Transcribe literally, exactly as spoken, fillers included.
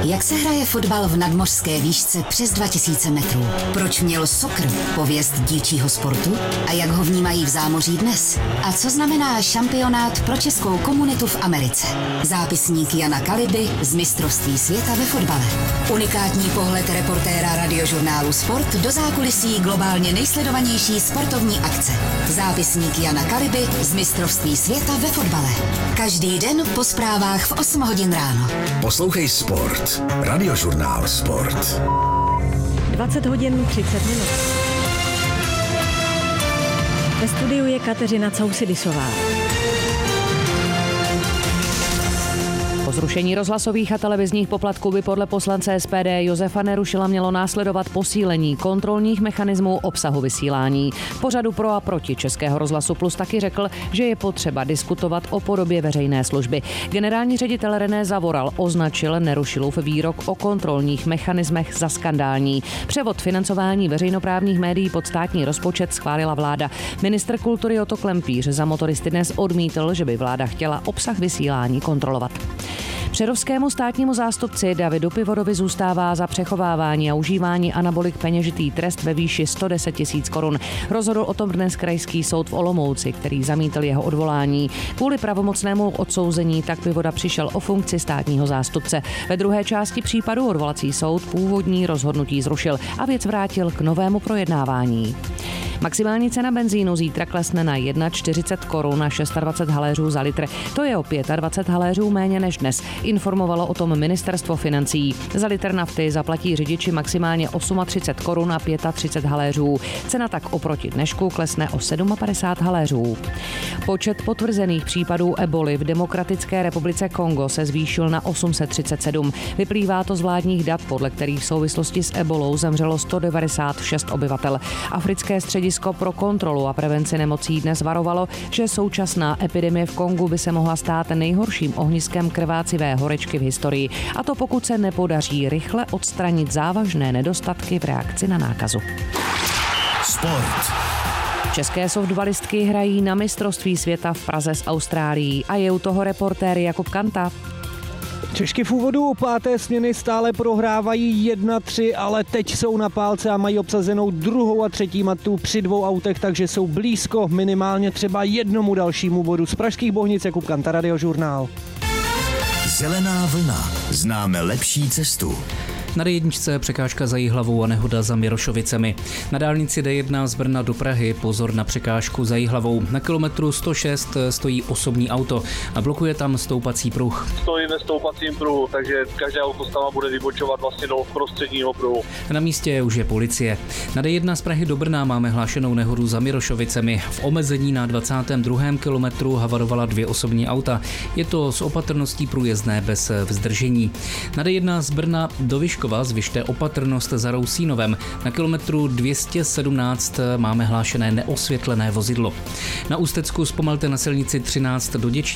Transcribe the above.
Jak se hraje fotbal v nadmořské výšce přes dva tisíce metrů? Proč měl soccer pověst dívčího sportu? A jak ho vnímají v zámoří dnes? A co znamená šampionát pro českou komunitu v Americe? Zápisník Jana Kaliby z mistrovství světa ve fotbale. Unikátní pohled reportéra radiožurnálu Sport do zákulisí globálně nejsledovanější sportovní akce. Zápisník Jana Kaliby z mistrovství světa ve fotbale. Každý den po zprávách v osm hodin ráno. Poslouchej Sport. Radiožurnál Sport. dvacet hodin třicet minut. Ve studiu je Kateřina Causidisová. Po zrušení rozhlasových a televizních poplatků by podle poslance S P D Josefa Nerušila mělo následovat posílení kontrolních mechanismů obsahu vysílání. V pořadu Pro a proti Českého rozhlasu Plus taky řekl, že je potřeba diskutovat o podobě veřejné služby. Generální ředitel René Zavoral označil Nerušilův výrok o kontrolních mechanismech za skandální. Převod financování veřejnoprávních médií pod státní rozpočet schválila vláda. Ministr kultury Otto Klempíř za Motoristy dnes odmítl, že by vláda chtěla obsah vysílání kontrolovat. Přerovskému státnímu zástupci Davidu Pivodovi zůstává za přechovávání a užívání anabolik peněžitý trest ve výši sto deset tisíc korun. Rozhodl o tom dnes krajský soud v Olomouci, který zamítl jeho odvolání. Kvůli pravomocnému odsouzení tak Pivoda přišel o funkci státního zástupce. Ve druhé části případu odvolací soud původní rozhodnutí zrušil a věc vrátil k novému projednávání. Maximální cena benzínu zítra klesne na čtyřicet jedna korun na dvacet šest haléřů za litr. To je o dvacet pět haléřů méně než dnes. Informovalo o tom ministerstvo financí. Za litr nafty zaplatí řidiči maximálně třicet osm korun a třicet pět haléřů. Cena tak oproti dnešku klesne o padesát sedm haléřů. Počet potvrzených případů eboli v Demokratické republice Kongo se zvýšil na osm set třicet sedm. Vyplývá to z vládních dat, podle kterých v souvislosti s ebolou zemřelo sto devadesát šest obyvatel. Africké středisko pro kontrolu a prevenci nemocí dnes varovalo, že současná epidemie v Kongu by se mohla stát nejhorším ohniskem krvácivé horečky v historii. A to pokud se nepodaří rychle odstranit závažné nedostatky v reakci na nákazu. Sport. České softballistky hrají na mistrovství světa v Praze s Austrálií a je u toho reportér Jakub Kanta. Češky v úvodu u páté směny stále prohrávají jedna tři, ale teď jsou na pálce a mají obsazenou druhou a třetí matu při dvou autech, takže jsou blízko minimálně třeba jednomu dalšímu bodu. Z pražských Bohnic Jakub Kanta, Radiožurnál. Zelená vlna. Známe lepší cestu. Na D jedna překážka za Jihlavou a nehoda za Mirošovicemi. Na dálnici D jedna z Brna do Prahy pozor na překážku za Jihlavou. Na kilometru sto šest stojí osobní auto a blokuje tam stoupací pruh. Stojí ve stoupacím pruhu, takže každé auto tam bude vybočovat vlastně do prostředního pruhu. Na místě už je policie. Na D jedna z Prahy do Brna máme hlášenou nehodu za Mirošovicemi. V omezení na dvacátém druhém kilometru havarovala dvě osobní auta. Je to s opatrností průjezdné bez vzdržení. Na D jedna z Brna do Vyškova zvyšte opatrnost za Rousínovem. Na kilometru dvě stě sedmnáct máme hlášené neosvětlené vozidlo. Na Ústecku zpomalte na silnici třináct do Děčína.